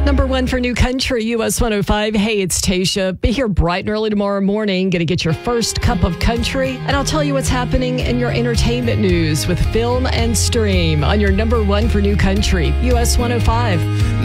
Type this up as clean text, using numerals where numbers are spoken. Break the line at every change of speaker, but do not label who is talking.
Number one for New Country, US 105. Hey, it's Tasha. Be here bright and early tomorrow morning. Going to get your first cup of country. And I'll tell you what's happening in your entertainment news with Film and Stream on your number one for New Country, US 105.